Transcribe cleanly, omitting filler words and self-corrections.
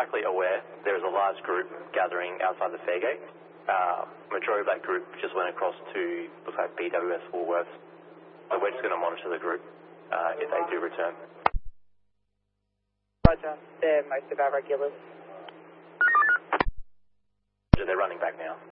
likely aware there is a large group gathering outside the Fairgate. Majority of that group just went across to, looks like BWS Woolworths. So we're just going to monitor the group if they do return. Roger, they're most of our regulars. They're running back now.